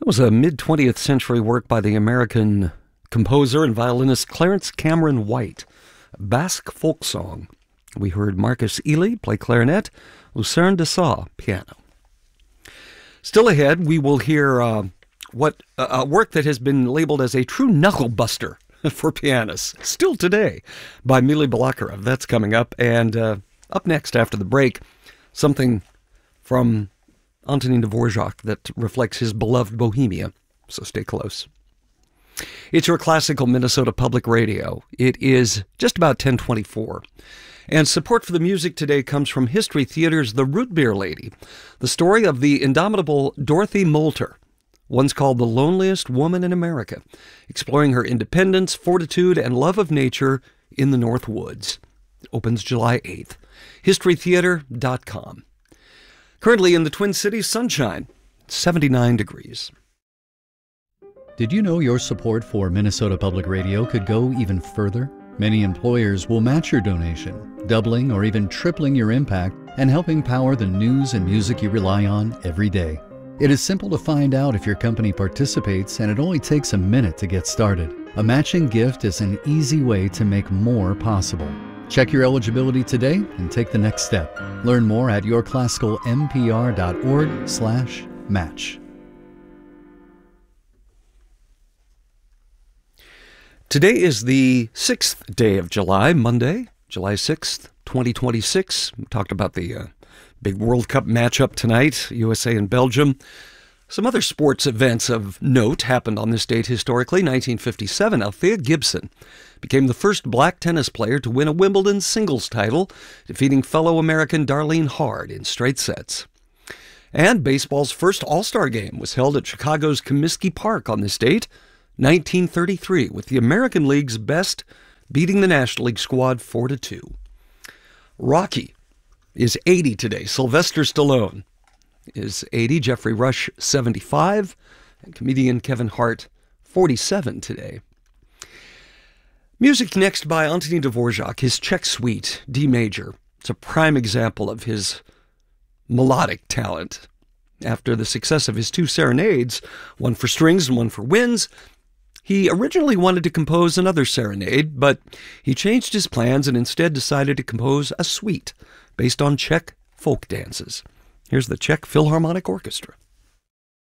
That was a mid-20th century work by the American composer and violinist Clarence Cameron White, a Basque folk song. We heard Marcus Ely play clarinet, Lucerne de Sa piano. Still ahead, we will hear a work that has been labeled as a true knuckle-buster for pianists, still today, by Mily Balakarov. That's coming up. And up next, after the break, something from Antonin Dvorak that reflects his beloved Bohemia. So stay close. It's your classical Minnesota Public Radio. It is just about 10:24. And support for the music today comes from History Theater's The Root Beer Lady, the story of the indomitable Dorothy Moulter, once called the loneliest woman in America, exploring her independence, fortitude, and love of nature in the North Woods. It opens July 8th. HistoryTheater.com. Currently in the Twin Cities, sunshine, 79 degrees. Did you know your support for Minnesota Public Radio could go even further? Many employers will match your donation, doubling or even tripling your impact and helping power the news and music you rely on every day. It is simple to find out if your company participates, and it only takes a minute to get started. A matching gift is an easy way to make more possible. Check your eligibility today and take the next step. Learn more at yourclassicalmpr.org/match. Today is the 6th day of July, Monday, July 6th, 2026. We talked about the big World Cup matchup tonight, USA and Belgium. Some other sports events of note happened on this date historically. 1957, Althea Gibson became the first black tennis player to win a Wimbledon singles title, defeating fellow American Darlene Hard in straight sets. And baseball's first All-Star game was held at Chicago's Comiskey Park on this date, 1933, with the American League's best beating the National League squad 4-2. Rocky is 80 today. Sylvester Stallone is 80. Jeffrey Rush, 75. And comedian Kevin Hart, 47 today. Music next by Antonin Dvorak, his Czech Suite, D major. It's a prime example of his melodic talent. After the success of his two serenades, one for strings and one for winds, he originally wanted to compose another serenade, but he changed his plans and instead decided to compose a suite based on Czech folk dances. Here's the Czech Philharmonic Orchestra.